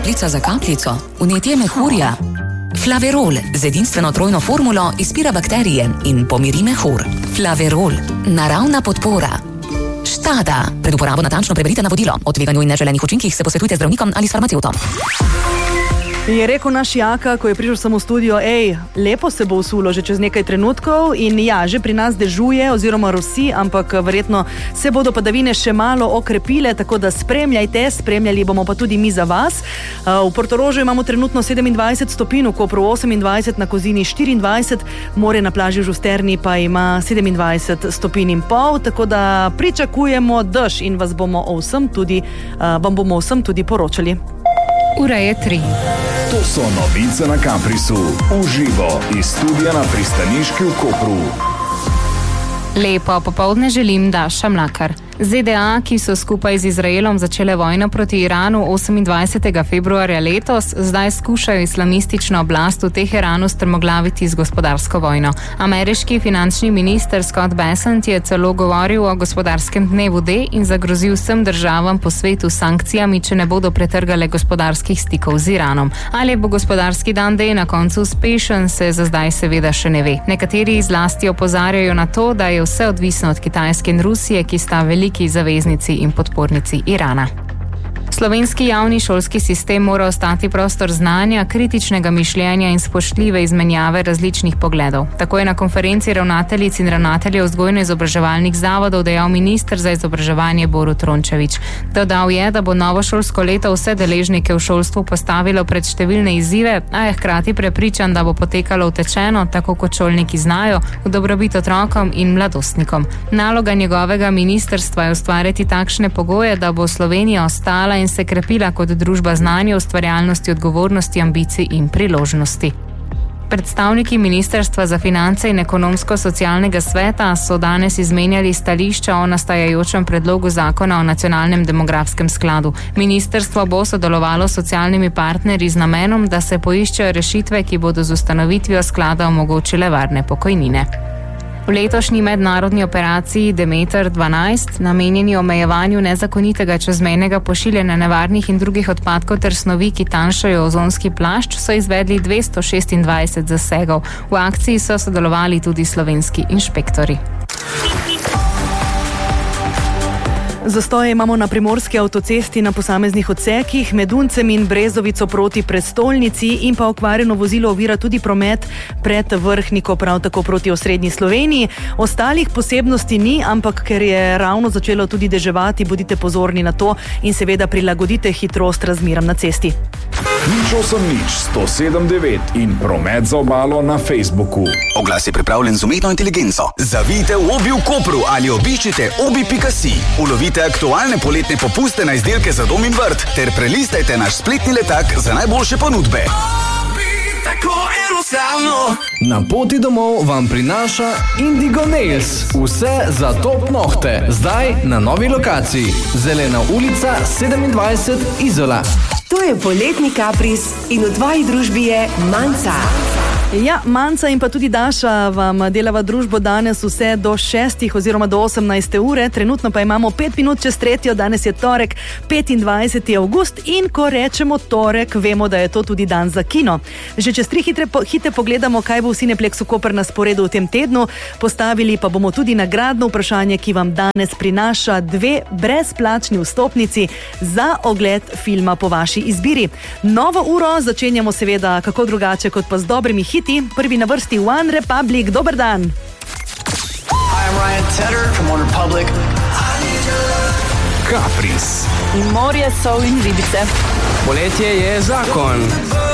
Kapljica za kapljico, vnetje mehurja. Flaverol z edinstveno trojno formulo izpira bakterije in pomiri mehur. Flaverol, naravna podpora. Štada. Pred uporabo natančno preberite navodilo. O tveganju in neželenih učinkih se posvetujte z zdravnikom ali s farmacevtom. Je rekel naš Jaka, ko je prišel samo v studio, lepo se bo usulo že čez nekaj trenutkov in ja, že pri nas dežuje oziroma rosi, ampak verjetno se bodo padavine še malo okrepile, tako da spremljali bomo pa tudi mi za vas. V Portorožu imamo trenutno 27 stopinj, v Kopru 28, na Kozini 24, more na plaži v Žusterni pa ima 27 stopinj in pol, tako da pričakujemo dež in vam bomo o vsem tudi poročali. Ura je 3. To so novice na Caprisu. Uživo iz studia na pristaniški v Kopru. Lepo popoldne želim, Daša Mlakar. ZDA, ki so skupaj z Izraelom začele vojno proti Iranu 28. februarja letos, zdaj skušajo islamistično oblast v Teheranu strmoglaviti z gospodarsko vojno. Ameriški finančni minister Scott Bessent je celo govoril o gospodarskem dnevu D in zagrozil vsem državam po svetu s sankcijami, če ne bodo pretrgale gospodarskih stikov z Iranom. Ali bo gospodarski dan D na koncu uspešen, se za zdaj seveda še ne ve. Nekateri zlasti opozarjajo na to, da je vse odvisno od Kitajske in Rusije, ki sta veliki zaveznici in podpornici Irana. Slovenski javni šolski sistem mora ostati prostor znanja, kritičnega mišljenja in spoštljive izmenjave različnih pogledov. Tako je na konferenci ravnateljic in ravnateljev vzgojno-izobraževalnih zavodov dejal minister za izobraževanje Borut Rončević. Dodal je, da bo novo šolsko leto vse deležnike v šolstvu postavilo pred številne izzive, a je hkrati prepričan, da bo potekalo utečeno, tako kot šolniki znajo, v dobrobit otrokom in mladostnikom. Naloga njegovega ministrstva je ustvariti takšne pogoje, da bo Slovenija ostala in se krepila kot družba znanja, ustvarjalnosti, odgovornosti, ambicij in priložnosti. Predstavniki Ministrstva za finance in ekonomsko-socialnega sveta so danes izmenjali stališča o nastajajočem predlogu zakona o nacionalnem demografskem skladu. Ministrstvo bo sodelovalo s socialnimi partnerji z namenom, da se poiščejo rešitve, ki bodo z ustanovitvijo sklada omogočile varne pokojnine. V letošnji mednarodni operaciji Demeter 12, namenjeni omejevanju nezakonitega čezmejnega pošiljanja nevarnih in drugih odpadkov ter snovi, ki tanjšajo ozonski plašč, so izvedli 226 zasegov. V akciji so sodelovali tudi slovenski inšpektori. Zastoje imamo na primorski avtocesti na posameznih odsekih, med Uncem in Brezovico proti prestolnici in pa okvarjeno vozilo ovira tudi promet pred Vrhniko, prav tako proti osrednji Sloveniji. Ostalih posebnosti ni, ampak ker je ravno začelo tudi deževati, bodite pozorni na to in seveda prilagodite hitrost razmeram na cesti. 8-107-9 in promet za obalo na Facebooku. Oglas je pripravljen z umetno inteligenco. Zavijte v Obi v Kopru ali obiščite obi.si. Ulovite aktualne poletne popuste na izdelke za dom in vrt ter prelistajte naš spletni letak za najboljše ponudbe. Na poti domov vam prinaša Indigo Nails. Vse za top nohte. Zdaj na novi lokaciji. Zelena ulica 27 Izola. To je poletni Capris in v tvoji družbi je Manca. Ja, Manca in pa tudi Daša vam delava družbo danes vse do 6 oziroma do 18 ure. Trenutno pa imamo 5 minut čez 3, danes je torek, 25. avgust in ko rečemo torek, vemo, da je to tudi dan za kino. Že čez 3 hite pogledamo, kaj bo v Cineplexu Koper na sporedu v tem tednu. Postavili pa bomo tudi nagradno vprašanje, ki vam danes prinaša 2 brezplačni vstopnici za ogled filma po vaši izbiri. Novo uro začenjamo seveda kako drugače kot pa z dobrimi hiti. Prvi na vrsti One Republic. Dober dan. Hi, I'm Ryan Tedder from One Republic. Capris. In morje, sol in ribice. Poletje je zakon.